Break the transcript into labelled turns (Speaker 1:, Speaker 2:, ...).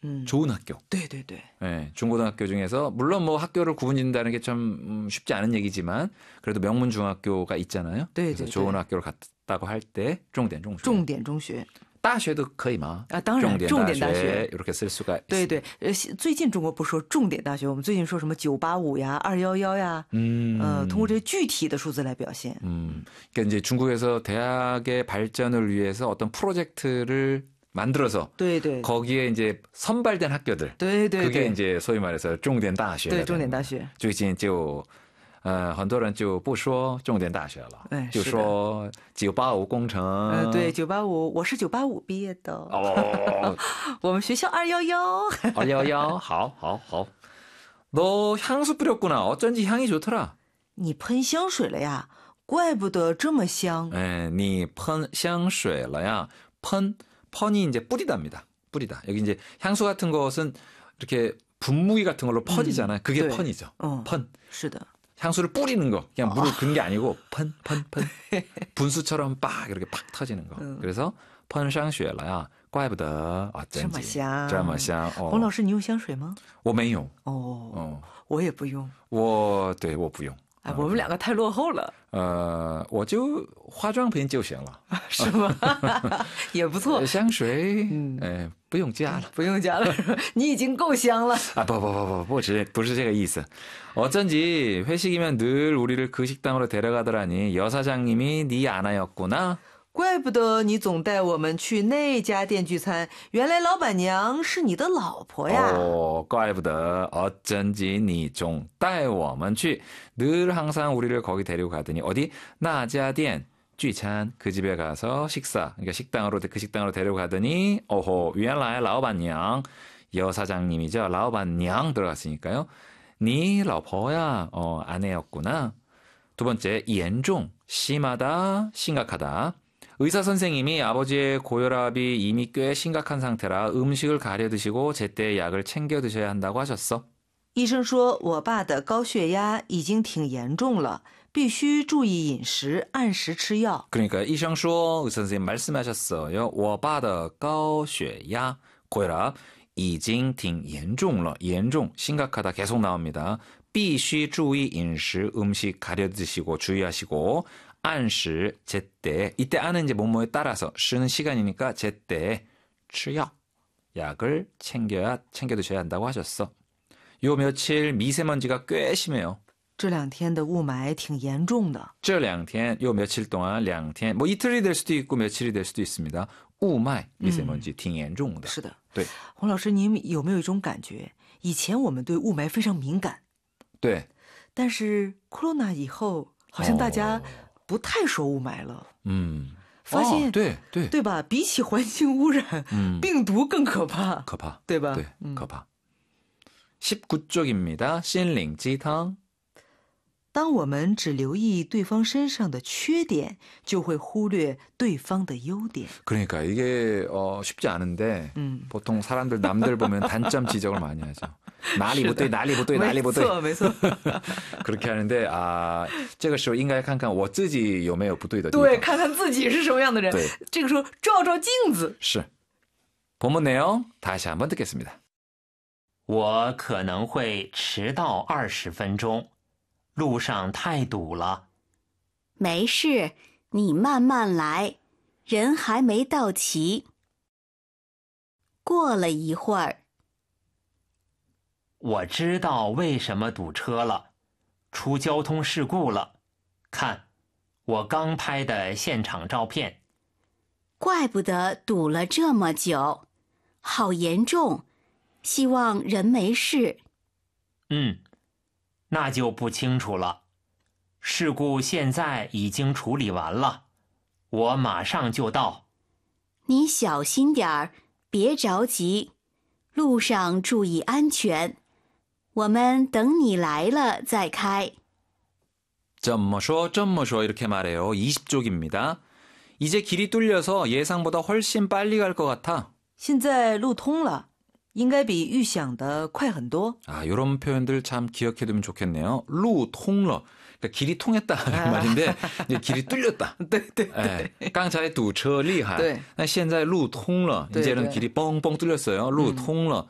Speaker 1: 좋은 학교.
Speaker 2: 네.
Speaker 1: 네, 중고등학교 중에서 물론 뭐 학교를 구분짓는다는 게 좀 쉽지 않은 얘기지만 그래도 명문 중학교가 있잖아요. 그래서 좋은 학교를 갔다고 할 때 重点中学.
Speaker 2: 重点中学.
Speaker 1: 大学都可以吗?
Speaker 2: 当然重点大学
Speaker 1: 이렇게 쓸 수가 있습니다.
Speaker 2: 对对，最近中国不说重点大学，我们最近说什么985呀、211呀，通过这具体的数字来表现。
Speaker 1: 그러니까 이제 중국에서 대학의 발전을 위해서 어떤 프로젝트를 만들어서
Speaker 2: 对对
Speaker 1: 거기에 이제 선발된 학교들.
Speaker 2: 对对
Speaker 1: 그게
Speaker 2: 对
Speaker 1: 이제 소위 말해서 重点大学.
Speaker 2: 对重点大学。
Speaker 1: 最近就很多人就不说重点大学了，就说985工程。
Speaker 2: 对985，我是985毕业的。我们学校211。
Speaker 1: 211，好。너 향수 뿌렸구나. 어쩐지 향이 좋더라.
Speaker 2: 你喷香水了呀？怪不得这么香。
Speaker 1: 你喷香水了呀? 펀이 이제 뿌리다입니다. 뿌리다. 여기 이제 향수 같은 것은 이렇게 분무기 같은 걸로 퍼지잖아요. 그게 펀이죠. 펀.
Speaker 2: 是的。
Speaker 1: 향수를 뿌리는 거. 그냥 물을 그런 게 아니고 펀. 분수처럼 빡 이렇게 팍 터지는 거. 그래서 펀香水了呀,怪不得
Speaker 2: 这么香。
Speaker 1: 这么香。
Speaker 2: 洪老师，你用香水吗？
Speaker 1: 我没用。
Speaker 2: 我也不用。
Speaker 1: 我不用。
Speaker 2: 我们两个太落后了。
Speaker 1: 我就化妆品就行了。
Speaker 2: 是吗？也不错。
Speaker 1: 香水，不用加了。
Speaker 2: 不用加了，你已经够香了。
Speaker 1: 不是这个意思。 어쩐지 회식이면 늘 우리를 그 식당으로 데려가더라니 여사장님이 네 아내였구나.
Speaker 2: 怪不得你总带我们去那家店聚餐，原来老板娘是你的老婆呀。
Speaker 1: 怪不得 어쩐지 你总带我们去 늘 항상 우리를 거기 데리고 가더니 어디 那家店 聚餐 그 집에 가서 식사 그러니까 그 식당으로 데리고 가더니 오호 原来老板娘 여사장님이죠. 老板娘 들어갔으니까요. 네老婆야 아내였구나. 두 번째 严重 심하다 심각하다. 의사 선생님이 아버지의 고혈압이 이미 꽤 심각한 상태라 음식을 가려 드시고 제때 약을 챙겨 드셔야 한다고 하셨어.
Speaker 2: 医生说我爸的高血压已经挺严重了，必须注意饮食，按时吃药。
Speaker 1: 그러니까 医生说 의사 선생님 말씀하셨어요. 我爸的高血压 고혈압 已经挺严重了. 严重 심각하다 계속 나옵니다. 必须注意饮食 음식 가려 드시고 주의하시고 按时 제때 이때 안은 이제 뭐뭐에 따라서 쉬는 시간이니까 제때 吃药 약을 챙겨 드셔야 한다고 하셨어. 요 며칠 미세먼지가 꽤 심해요.
Speaker 2: 这两天的雾霾挺严重的。
Speaker 1: 这两天 요 며칠 동안 两天 뭐 이틀이 될 수도 있고 며칠이 될 수도 있습니다. 雾霾 미세먼지 挺严重的。
Speaker 2: 是的。
Speaker 1: 对。
Speaker 2: 洪老师，您有没有一种感觉？以前我们对雾霾非常敏感。
Speaker 1: 对。
Speaker 2: 但是 Corona 以后，好像大家不太说雾霾了。发现对吧？比起环境污染，病毒更可怕。
Speaker 1: 可怕。
Speaker 2: 对吧？
Speaker 1: 对，可怕。19쪽입니다. 心灵鸡汤。
Speaker 2: 当我们只留意对方身上的缺点，就会忽略对方的优点。
Speaker 1: 그러니까 이게 쉽지 않은데 보통 사람들 남들 보면 단점 지적을 많이 하죠. 哪里不对哪里不对哪里不对
Speaker 2: 没错
Speaker 1: 그렇게 하는데 这个时候应该看看我自己有没有不对的地方。
Speaker 2: 对，看看自己是什么样的人。这个时候照照镜子。
Speaker 1: 是。 본문 내용 다시 한번 듣겠습니다.
Speaker 3: 我可能会迟到20分钟，路上太堵了。
Speaker 4: 没事，你慢慢来，人还没到齐。过了一会儿，
Speaker 3: 我知道为什么堵车了，出交通事故了。看，我刚拍的现场照片。
Speaker 4: 怪不得堵了这么久，好严重，希望人没事。
Speaker 3: 那就不清楚了。事故现在已经处理完了，我马上就到。
Speaker 4: 你小心点儿，别着急，路上注意安全。我们等你来了再开。
Speaker 1: 这么说 이렇게 말해요. 20쪽입니다. 이제 길이 뚫려서 예상보다 훨씬 빨리 갈 것 같아.
Speaker 2: 现在路通了，应该比预想的快很多。
Speaker 1: 이런 표현들 참 기억해두면 좋겠네요. 路通了 그러니까 길이 통했다 말인데 이제 길이 뚫렸다. 刚才堵车厉害. 现在路通了 이제는 길이 뻥뻥 뚫렸어요. 路通了